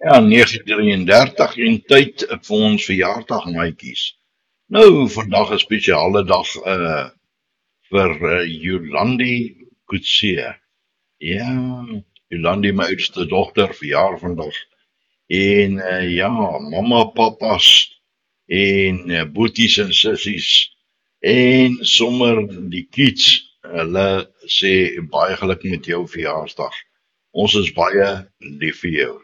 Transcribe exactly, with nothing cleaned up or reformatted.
Ja, negentien drieëndertig en tyd vir ons verjaardagmaatjies. Nou, vandag 'n spesiale dag uh vir uh, Jolandi Kutse. Ja, Jolandi, my oudste dogter, verjaar vandag. En uh, ja, mamma, papas en uh, boeties en sissies en sommer die kids. Hulle sê baie geluk met jou verjaarsdag. Ons is baie lief vir jou.